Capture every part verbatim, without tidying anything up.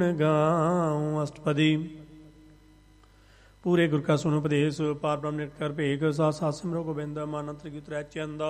ਗਾਉ ਅਸ਼ਟਪਦੀ। ਪੂਰੇ ਗੁਰ ਕਾ ਸੁਨ ਉਪਦੇਸ਼ ਪਾਰ ਬ੍ਰਹਮ ਨਿਤ ਕਰ ਭੇਗ ਸਾ ਸਾ ਸਿਮਰੋ ਗੋਬਿੰਦ ਮਨ ਅੰਤਰ ਕੀ ਉਤਰੈ ਚੰਦ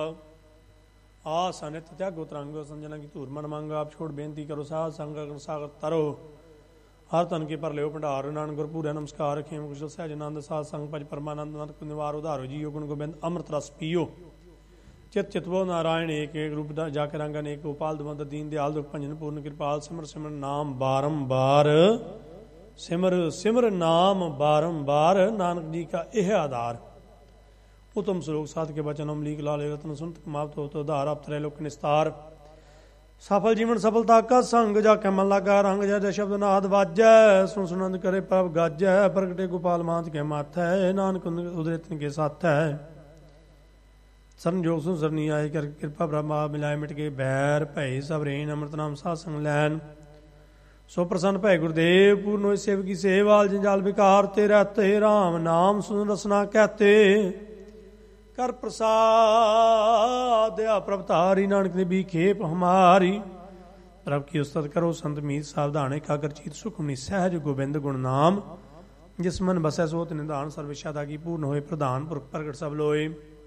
ਆ ਸਨਿਤ ਤਿਆਗੋ ਤਰੰਗ ਸੰਜਨਾ ਕੀ ਧੂਰ ਮਨ ਮੰਗ ਆਪ ਛੋੜ ਬੇਨਤੀ ਕਰੋ ਸਾਧ ਸੰਗ ਸਾਗਰ ਤਰੋ ਹਰ ਤਨ ਕੇ ਪਰ ਲਿਓ ਭੰਡਾਰ ਨਾਨਕ ਗੁਰ ਪੂਰੇ ਨਮਸਕਾਰ ਖੇਮ ਕੁਸ਼ਲ ਸਹਿਜ ਆਨੰਦ ਸਾਧ ਸੰਗ ਭਜ ਪਰਮਾਨੰਦ ਨਾਨਕ ਨਿਵਾਰ ਉਧਾਰੋ ਜੀਓ ਗੁਣ ਗੋਬਿੰਦ ਅੰਮ੍ਰਿਤ ਰਸ ਪੀਓ ਚਿਤ ਚਿਤਵੋ ਨਾਰਾਇਣ ਏਕ ਏਕ ਰੂਪ ਦਾ ਜਾ ਕੇ ਰੰਗ ਅਨੇਕ ਗੋਪਾਲ ਦਵੰਦ ਦੀਨ ਦਿਆਲ ਦੁਖ ਭੰਜਨ ਪੂਰਨ ਕਿਰਪਾਲ ਸਿਮਰ ਸਿਮਰ ਨਾਮ ਬਾਰੰਬਾਰ ਸਿਮਰ ਸਿਮਰ ਨਾਮ ਬਾਰੰਬਾਰ ਨਾਨਕ ਜੀ ਕਾ ਇਹ ਆਧਾਰ ਉਤਮ ਸ਼ਲੋਕ ਸਾਧ ਕੇ ਬਚਨ ਅਮਲੀਕ ਲਾਲੇ ਰਤਨ ਸੁਨਤ ਕਮਾਵਤ ਹੋ ਤੋ ਧਾਰ ਅਪਤਰੇ ਲੋਕ ਨਿਸਤਾਰ ਸਫਲ ਜੀਵਨ ਸਫਲਤਾ ਕਾ ਸੰਗ ਜਾ ਕੇ ਮਨ ਲਾਗਾ ਰੰਗ ਜਾ ਸ਼ਬਦ ਨਾਦ ਵਾਜੈ ਸੁਣ ਸੁਨੰਦ ਕਰੇ ਪ੍ਰਭ ਗਾਜੈ ਪ੍ਰਗਟੇ ਗੋਪਾਲ ਮਾਤ ਕੇ ਮਾਥੈ ਨਾਨਕ ਉਦਰਿਤਨ ਕੇ ਸਾਥੈ ਸਰਨ ਜੋਗ ਸੁਨ ਸਰਨੀ ਆਏ ਕਰ ਕਿਰਪਾ ਬ੍ਰਹਮਾ ਮਿਲਾਏ ਮਿਟ ਕੇ ਬੈਰ ਭੈ ਸਭ ਰੇਨ ਅੰਮ੍ਰਿਤ ਨਾਮ ਸਾਧ ਸੰਗ ਲੈਨ ਸੋ ਪ੍ਰਸੰਨ ਭੈ ਗੁਰਦੇਵ ਪੂਰਨ ਹੋਏ ਸੇਵ ਕੀ ਸੇਵਾਲ ਜੰਜਾਲ ਵਿਕਾਰ ਤੇ ਰਹਤੇ ਰਾਮ ਨਾਮ ਸੁਨ ਰਸਨਾ ਕਹਤੇ ਕਰ ਪ੍ਰਸਾਦ ਆ ਪ੍ਰਭ ਧਾਰੀ ਨਾਨਕ ਨੇ ਵੀ ਖੇਪ ਹਮਾਰੀ ਪ੍ਰਭ ਕੀ ਉਸਤਤ ਕਰੋ ਸੰਤ ਮੀਤ ਸਾਵਧਾਨ ਇਕਾਗਰ ਚੀਤ ਸੁਖਮਨੀ ਸਹਿਜ ਗੋਬਿੰਦ ਗੁਣ ਨਾਮ ਜਿਸ ਮਨ ਬਸੈ ਸੋਤ ਨਿਧਾਨ ਸਰਵਿਸ਼ਾ ਦਾ ਕੀ ਪੂਰਨ ਹੋਏ ਪ੍ਰਧਾਨ ਪੁਰਖ ਪ੍ਰਗਟ ਸਭ ਲੋਏ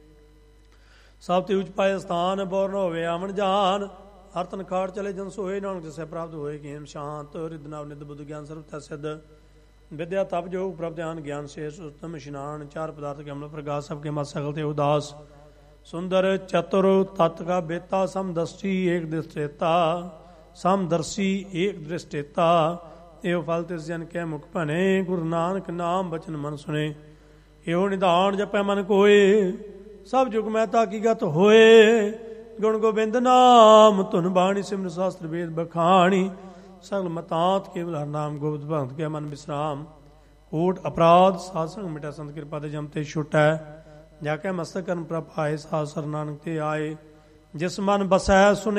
ਸਭ ਤੇ ਉੱਚ ਪਾਏ ਸਥਾਨ ਬੋਰਨ ਹੋਵੇ ਆਵਣ ਜਾਨ ਹਰ ਤਨ ਖਾੜ ਚਲੇ ਜਨ ਸੋਏ ਨਾਨਕ ਜਿਸੈ ਪ੍ਰਾਪਤ ਹੋਏ ਖੇਮ ਸ਼ਾਂਤ ਰਿਦ ਨਵ ਨਿਧ ਬੁੱਧ ਗਿਆਨ ਸਰਵ ਤੈ ਸਿੱਧ ਵਿਦਿਆ ਤਪ ਜੋਗ ਪ੍ਰਭ ਧਿਆਨ ਗਿਆਨ ਸ਼ੇਸ਼ ਉਤਮ ਇਸ਼ਨਾਨ ਚਾਰ ਪਦਾਰਥ ਕੇ ਅਮਲ ਪ੍ਰਗਾਸ ਸਭ ਕੇ ਮਤ ਸਕਲ ਤੇ ਉਦਾਸ ਸੁੰਦਰ ਚਤੁਰ ਤਤ ਕਾ ਬੇਤਾ ਸਮਦਰਸ਼ੀ ਏਕ ਦ੍ਰਿਸ਼ਟੇਤਾ ਸਮਦਰਸ਼ੀ ਏਕ ਦ੍ਰਿਸ਼ਟੇਤਾ ਇਹੋ ਫਲ ਤਿਸ ਜਨ ਕੈ ਮੁਖ ਭਨੇ ਗੁਰੂ ਨਾਨਕ ਨਾਮ ਬਚਨ ਮਨ ਸੁਣੇ ਇਹੋ ਨਿਧਾਨ ਜਪੈ ਮਨ ਕੋਏ ਸਭ ਜੁਗ ਮਹਿਤਾ ਕੀ ਗਤ ਹੋਏ ਗੁਣ ਗੋਬਿੰਦ ਨਾਮ ਧੁਨ ਬਾਣੀ ਸਿਮਰ ਸ਼ਾਸਤਰ ਵੇਦ ਬਖਾਣੀ ਸਗਲ ਮਤਾਂਤ ਕੇਵਲ ਹਰ ਨਾਮ ਗੋਬਿੰਦ ਭਗਤ ਕੇ ਮਨ ਵਿਸਰਾਮ ਕੋਟ ਅਪਰਾਧ ਸਾਧ ਸੰਗ ਮਿਟਾ ਸੰਤ ਕਿਰਪਾ ਤੇ ਜਮ ਤੇ ਛੁਟੈ ਜਾ ਕੇ ਮਸਤਕ ਕਰਨ ਪ੍ਰਭ ਆਏ ਸਾਧ ਸਰ ਨਾਨਕ ਤੇ ਆਏ ਜਿਸ ਮਨ ਬਸੈ ਸੁਨੇ